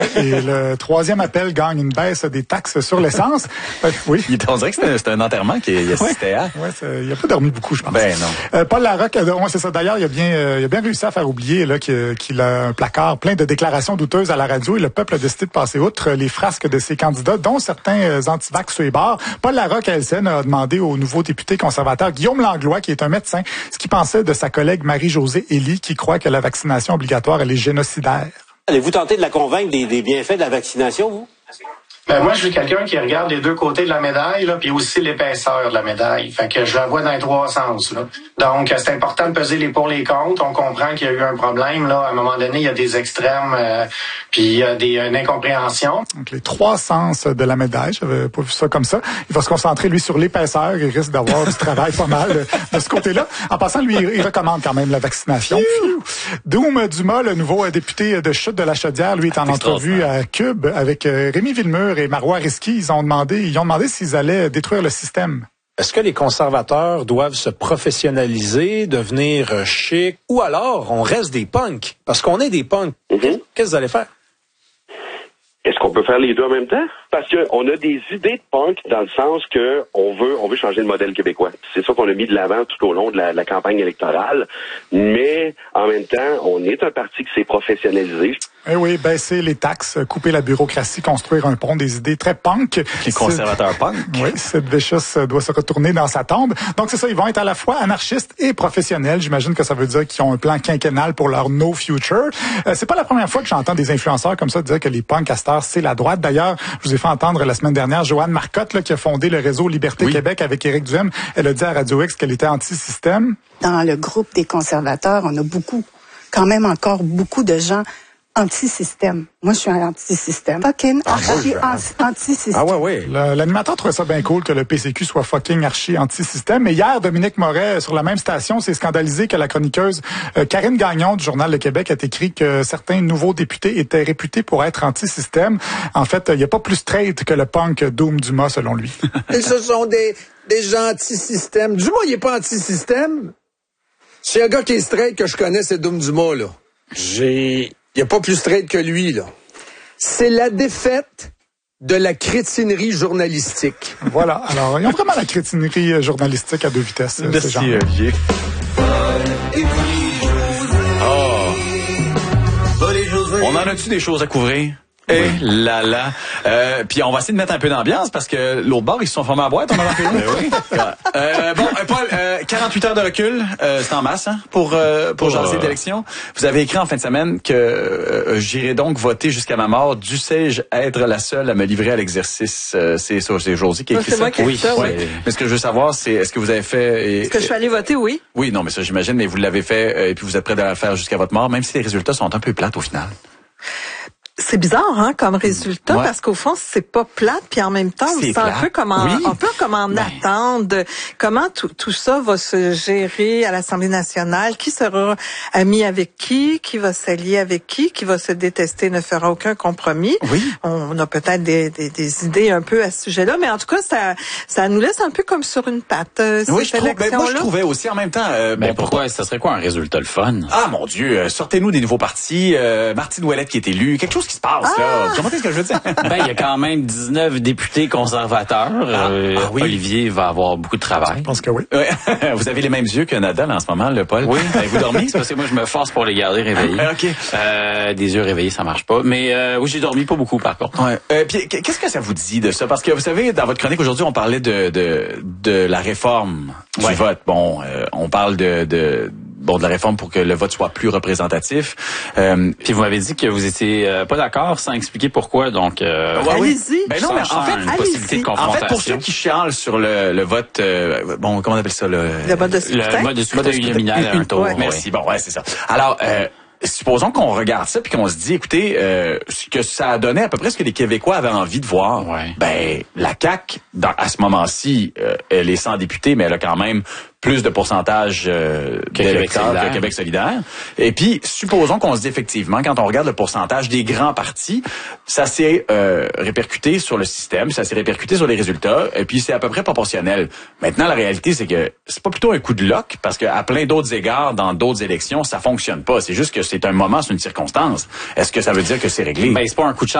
Et le troisième appel gagne une baisse des taxes sur l'essence. Oui. On dirait que c'était un enterrement qu'il assistait à. Ouais, il a pas dormi beaucoup, je pense. Ben non. Paul Larocque, c'est ça. D'ailleurs, il a bien réussi à faire oublier là qu'il a un placard plein de déclarations douteuses à la radio et le peuple a décidé de passer outre les frasques de ses candidats, dont certains anti-vax sur les bords. Paul Larocque à LCN a demandé au nouveau député conservateur Guillaume Langlois, qui est un médecin, ce qu'il pensait de sa collègue Marie-Josée Elie, qui croit que la vaccination obligatoire, elle est génocidaire. Allez-vous tenter de la convaincre des bienfaits de la vaccination, vous? Moi, je suis quelqu'un qui regarde les deux côtés de la médaille, là, puis aussi l'épaisseur de la médaille. Fait que je la vois dans les trois sens, là. Donc, c'est important de peser les pour les contre. On comprend qu'il y a eu un problème, là. À un moment donné, il y a des extrêmes, puis il y a une incompréhension. Donc, les trois sens de la médaille, j'avais pas vu ça comme ça. Il va se concentrer, lui, sur l'épaisseur. Il risque d'avoir du travail pas mal de ce côté-là. En passant, lui, il recommande quand même la vaccination. Doom Dumas, le nouveau député de Chute de la Chaudière, lui, est en entrevue à Cube avec Rémi Villemur et Marois Risky. Ils ont demandé s'ils allaient détruire le système. Est-ce que les conservateurs doivent se professionnaliser, devenir chic, ou alors on reste des punks? Parce qu'on est des punks. Qu'est-ce que vous allez faire? Est-ce qu'on peut faire les deux en même temps? Parce qu'on a des idées de punk dans le sens que on veut changer le modèle québécois. C'est ça qu'on a mis de l'avant tout au long de la campagne électorale. Mais en même temps, on est un parti qui s'est professionnalisé. Eh oui, baisser les taxes, couper la bureaucratie, construire un pont, des idées très punk. Les conservateurs punk. Oui, Sid Vicious doit se retourner dans sa tombe. Donc c'est ça, ils vont être à la fois anarchistes et professionnels. J'imagine que ça veut dire qu'ils ont un plan quinquennal pour leur no future. C'est pas la première fois que j'entends des influenceurs comme ça dire que les punks à cette heure, c'est la droite. D'ailleurs, je vous ai fait entendre la semaine dernière Joanne Marcotte, là, qui a fondé le réseau Liberté Québec avec Éric Duhem. Elle a dit à Radio X qu'elle était anti-système. Dans le groupe des conservateurs, on a quand même encore beaucoup de gens anti-système. Moi, je suis un anti-système. Fucking anti-système. Ah ouais. L'animateur trouvait ça bien cool que le PCQ soit fucking archi anti-système. Mais hier, Dominique Moret, sur la même station, s'est scandalisé que la chroniqueuse Karine Gagnon du Journal de Québec a écrit que certains nouveaux députés étaient réputés pour être anti-système. En fait, il n'y a pas plus straight que le punk Doom Dumas, selon lui. Et ce sont des gens anti-système. Dumas, il n'est pas anti-système. C'est un gars qui est straight que je connais, c'est Doom Dumas, là. Il n'y a pas plus straight que lui, là. C'est la défaite de la crétinerie journalistique. Voilà. Alors, ils ont vraiment la crétinerie journalistique à deux vitesses. Merci, Olivier. On en a-tu des choses à couvrir? Et là. Puis on va essayer de mettre un peu d'ambiance parce que l'autre bord, ils se sont formés à boîte, on a reculé. Bon, Paul, 48 heures de recul, c'est en masse, hein, pour jaser d'élection. Vous avez écrit en fin de semaine que j'irai donc voter jusqu'à ma mort. Dussé-je être la seule à me livrer à l'exercice? C'est Josie qui a écrit ça. C'est moi qui ai écrit ça, oui. Mais ce que je veux savoir, c'est est-ce que vous avez fait... Est-ce que je suis allée voter, oui? Oui, non, mais ça j'imagine, mais vous l'avez fait et puis vous êtes prêt à le faire jusqu'à votre mort, même si les résultats sont un peu plates au final. C'est bizarre, hein, comme résultat, parce qu'au fond, c'est pas plate, puis en même temps, c'est un peu comme en attente, comment tout ça va se gérer à l'Assemblée nationale, qui sera ami avec qui va s'allier avec qui va se détester, ne fera aucun compromis. Oui. On a peut-être des idées un peu à ce sujet-là, mais en tout cas, ça nous laisse un peu comme sur une patte. Oui, moi je trouvais aussi en même temps. Pourquoi ça serait quoi un résultat le fun? Ah mon Dieu, sortez-nous des nouveaux partis. Martine Ouellette qui est élue, quelque chose qui se passe là. Comment est-ce que je veux dire? Il y a quand même 19 députés conservateurs. Oui. Olivier va avoir beaucoup de travail. Je pense que oui. Vous avez les mêmes yeux que Nadal en ce moment, le Paul. Oui. Avez-vous dormi? C'est parce que moi je me force pour les garder réveillés. Des yeux réveillés, ça marche pas. Mais oui, j'ai dormi pas beaucoup par contre. Puis qu'est-ce que ça vous dit de ça? Parce que vous savez, dans votre chronique aujourd'hui, on parlait de la réforme du vote. Bon, on parle de la réforme pour que le vote soit plus représentatif. Puis vous m'avez dit que vous étiez pas d'accord sans expliquer pourquoi, donc... allez-y. Ben non, mais en fait, une possibilité de confrontation. En fait, pour ceux qui chialent sur le vote, comment on appelle ça? Le mode de scrutin. Le mode de scrutin uninominal à un tour. Merci, bon, c'est ça. Alors, supposons qu'on regarde ça puis qu'on se dit, écoutez, ce que ça a donné à peu près ce que les Québécois avaient envie de voir. Ben, la CAQ, à ce moment-ci, elle est sans député, mais elle a quand même plus de pourcentage d'électeurs que Québec solidaire. Et puis, supposons qu'on se dit effectivement, quand on regarde le pourcentage des grands partis, ça s'est répercuté sur le système, ça s'est répercuté sur les résultats, et puis c'est à peu près proportionnel. Maintenant, la réalité, c'est que c'est pas plutôt un coup de luck, parce qu'à plein d'autres égards, dans d'autres élections, ça fonctionne pas. C'est juste que c'est un moment, c'est une circonstance. Est-ce que ça veut dire que c'est réglé? Ben, c'est pas un coup de chance.